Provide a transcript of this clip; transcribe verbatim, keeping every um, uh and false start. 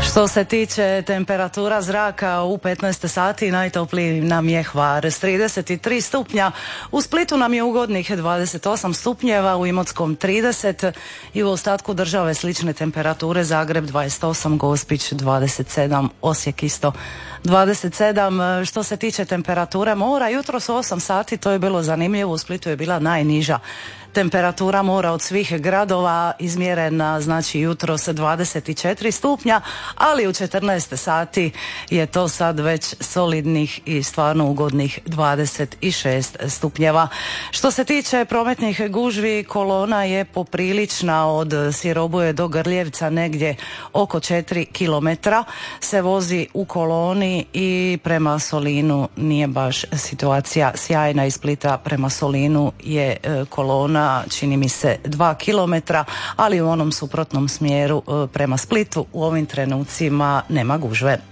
Što se tiče temperatura zraka u petnaest sati, najtopliji nam je Hvar s trideset tri stupnja, u Splitu nam je ugodnih dvadeset osam stupnjeva, u Imotskom trideset i u ostatku države slične temperature, Zagreb dvadeset osam, Gospić dvadeset sedam, Osijek isto dvadeset sedam. Što se tiče temperature mora, jutros u osam sati, to je bilo zanimljivo, u Splitu je bila najniža temperatura mora od svih gradova, izmjerena znači jutros dvadeset četiri stupnja, ali u četrnaest sati je to sad već solidnih i stvarno ugodnih dvadeset šest stupnjeva. Što se tiče prometnih gužvi, kolona je poprilična od Siroboje do Grljevca, negdje oko četiri kilometra se vozi u koloni i prema Solinu nije baš situacija sjajna. Iz Splita prema Solinu je e, kolona čini mi se dva kilometra, ali u onom suprotnom smjeru prema Splitu u ovim trenucima nema gužve.